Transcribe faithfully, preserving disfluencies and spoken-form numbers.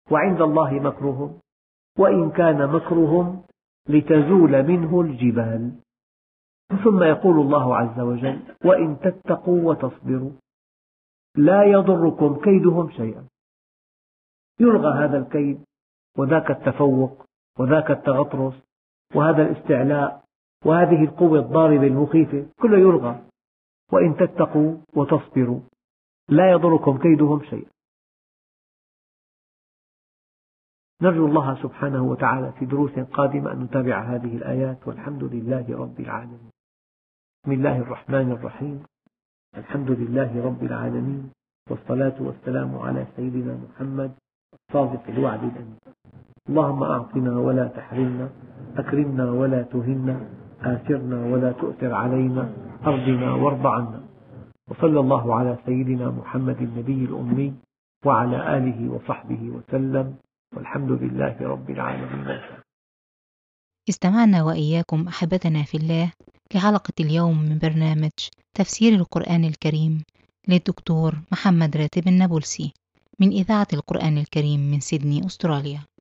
وعند الله مكرهم وإن كان مكرهم لتزول منه الجبال. ثم يقول الله عز وجل: وإن تتقوا وتصبروا لا يضركم كيدهم شيئا. يلغى هذا الكيد وذاك التفوق وذاك التغطرس وهذا الاستعلاء وهذه القوة الضاربة المخيفة، كله يلغى. وإن تتقوا وتصبروا لا يضركم كيدهم شيئا. نرجو الله سبحانه وتعالى في دروس قادمة أن نتابع هذه الآيات، والحمد لله رب العالمين. بسم الله الرحمن الرحيم. الحمد لله رب العالمين، والصلاة والسلام على سيدنا محمد الصادق الوعد الأمين. اللهم أعطنا ولا تحرمنا، أكرمنا ولا تهنا، آثرنا ولا تؤثر علينا، أرضنا وارض عنا. وصلى الله على سيدنا محمد النبي الأمي وعلى آله وصحبه وسلم، والحمد لله رب العالمين. استمعنا وإياكم أحبتنا في الله لحلقة اليوم من برنامج تفسير القرآن الكريم للدكتور محمد راتب النابلسي من إذاعة القرآن الكريم من سيدني، أستراليا.